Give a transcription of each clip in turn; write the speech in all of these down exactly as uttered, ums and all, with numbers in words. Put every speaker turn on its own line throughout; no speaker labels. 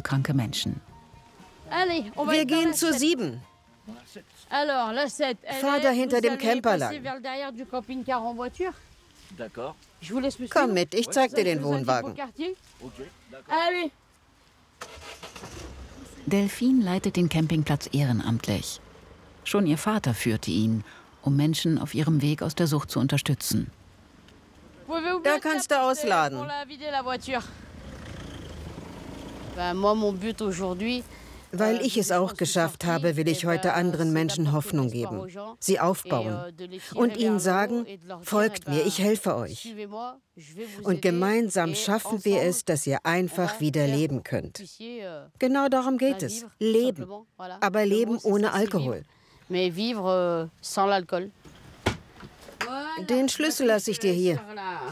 todkranke Menschen.
Wir gehen zu sieben. Fahr da hinter dem Camper lang. Komm mit, ich zeig dir den Wohnwagen.
Delphine leitet den Campingplatz ehrenamtlich. Schon ihr Vater führte ihn, um Menschen auf ihrem Weg aus der Sucht zu unterstützen.
Da kannst du ausladen. Weil ich es auch geschafft habe, will ich heute anderen Menschen Hoffnung geben, sie aufbauen und ihnen sagen, folgt mir, ich helfe euch. Und gemeinsam schaffen wir es, dass ihr einfach wieder leben könnt. Genau darum geht es, leben, aber leben ohne Alkohol. Den Schlüssel lasse ich dir hier.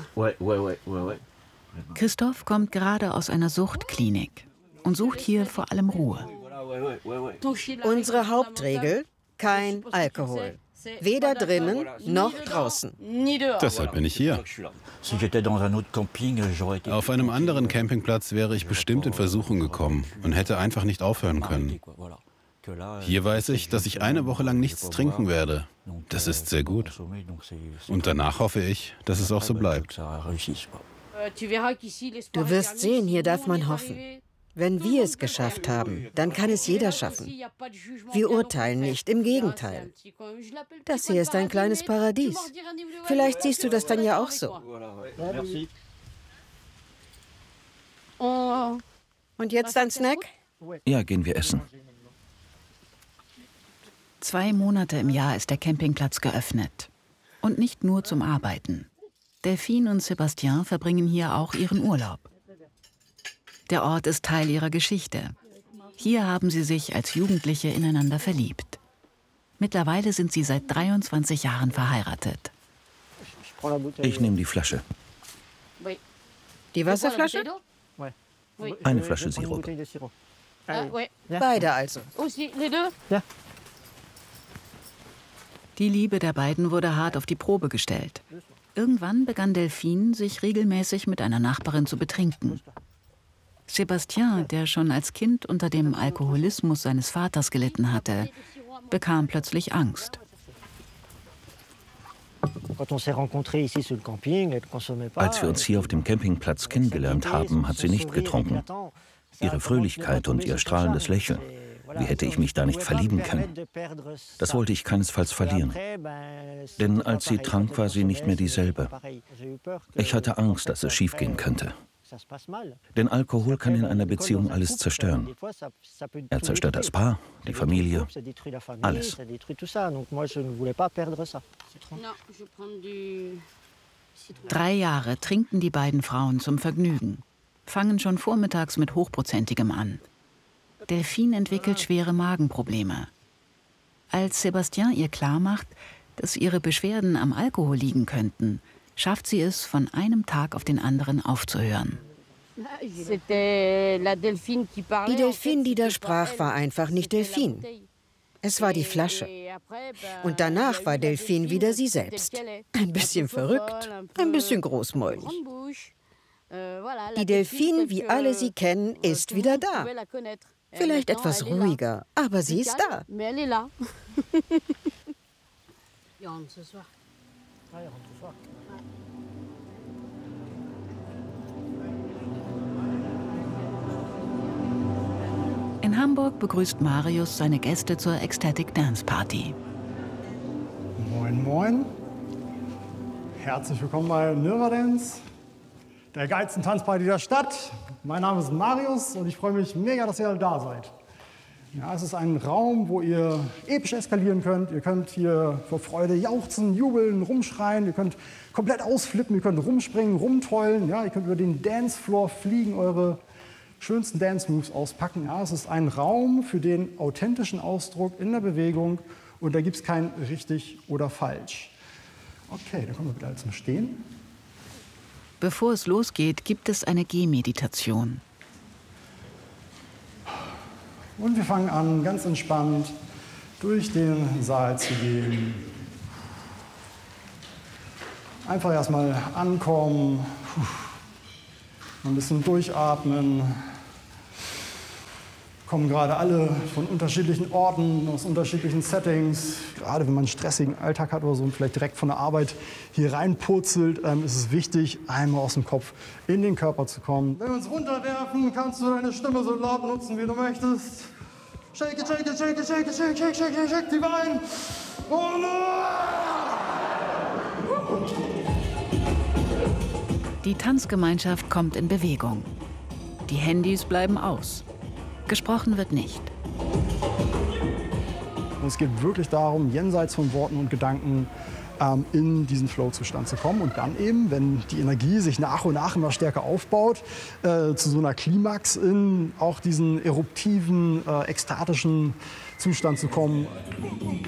Christoph kommt gerade aus einer Suchtklinik und sucht hier vor allem Ruhe.
Unsere Hauptregel, kein Alkohol. Weder drinnen noch draußen.
Deshalb bin ich hier. Auf einem anderen Campingplatz wäre ich bestimmt in Versuchung gekommen und hätte einfach nicht aufhören können. Hier weiß ich, dass ich eine Woche lang nichts trinken werde. Das ist sehr gut. Und danach hoffe ich, dass es auch so bleibt.
Du wirst sehen, hier darf man hoffen. Wenn wir es geschafft haben, dann kann es jeder schaffen. Wir urteilen nicht, im Gegenteil. Das hier ist ein kleines Paradies. Vielleicht siehst du das dann ja auch so. Und jetzt ein Snack?
Ja, gehen wir essen.
Zwei Monate im Jahr ist der Campingplatz geöffnet. Und nicht nur zum Arbeiten. Delphine und Sébastien verbringen hier auch ihren Urlaub. Der Ort ist Teil ihrer Geschichte. Hier haben sie sich als Jugendliche ineinander verliebt. Mittlerweile sind sie seit dreiundzwanzig Jahren verheiratet.
Ich nehme die Flasche.
Die Wasserflasche?
Eine Flasche Sirup.
Beide also.
Die Liebe der beiden wurde hart auf die Probe gestellt. Irgendwann begann Delphine, sich regelmäßig mit einer Nachbarin zu betrinken. Sébastien, der schon als Kind unter dem Alkoholismus seines Vaters gelitten hatte, bekam plötzlich Angst.
Als wir uns hier auf dem Campingplatz kennengelernt haben, hat sie nicht getrunken. Ihre Fröhlichkeit und ihr strahlendes Lächeln. Wie hätte ich mich da nicht verlieben können? Das wollte ich keinesfalls verlieren. Denn als sie trank, war sie nicht mehr dieselbe. Ich hatte Angst, dass es schiefgehen könnte. Denn Alkohol kann in einer Beziehung alles zerstören. Er zerstört das Paar, die Familie, alles.
Drei Jahre trinken die beiden Frauen zum Vergnügen, fangen schon vormittags mit Hochprozentigem an. Delphine entwickelt schwere Magenprobleme. Als Sébastien ihr klarmacht, dass ihre Beschwerden am Alkohol liegen könnten, schafft sie es, von einem Tag auf den anderen aufzuhören.
Die Delphine, die da sprach, war einfach nicht Delphine. Es war die Flasche. Und danach war Delphine wieder sie selbst. Ein bisschen verrückt, ein bisschen großmäulig. Die Delphine, wie alle sie kennen, ist wieder da. Vielleicht etwas ruhiger, aber sie ist da.
In Hamburg begrüßt Marius seine Gäste zur Ecstatic Dance Party.
Moin, moin. Herzlich willkommen bei Nirva Dance, der geilsten Tanzparty der Stadt. Mein Name ist Marius und ich freue mich mega, dass ihr alle da seid. Ja, es ist ein Raum, wo ihr episch eskalieren könnt. Ihr könnt hier vor Freude jauchzen, jubeln, rumschreien. Ihr könnt komplett ausflippen, ihr könnt rumspringen, rumtollen. Ja, ihr könnt über den Dancefloor fliegen, eure schönsten Dance-Moves auspacken. Ja, es ist ein Raum für den authentischen Ausdruck in der Bewegung und da gibt es kein richtig oder falsch. Okay, dann kommen wir bitte alle zum Stehen.
Bevor es losgeht, gibt es eine Gehmeditation.
Und wir fangen an, ganz entspannt durch den Saal zu gehen. Einfach erstmal ankommen, ein bisschen durchatmen. kommen gerade alle von unterschiedlichen Orten, aus unterschiedlichen Settings. Gerade wenn man einen stressigen Alltag hat oder so und vielleicht direkt von der Arbeit hier reinpurzelt, ähm, ist es wichtig, einmal aus dem Kopf in den Körper zu kommen. Wenn wir uns runterwerfen, kannst du deine Stimme so laut nutzen, wie du möchtest. Shake it, shake it, shake it, shake it, shake, shake, shake, shake, shake die Beine. Und
die Tanzgemeinschaft kommt in Bewegung. Die Handys bleiben aus. Gesprochen wird nicht.
Und es geht wirklich darum, jenseits von Worten und Gedanken ähm, in diesen Flow-Zustand zu kommen. Und dann eben, wenn die Energie sich nach und nach immer stärker aufbaut, äh, zu so einer Klimax in auch diesen eruptiven, äh, ekstatischen Zustand zu kommen.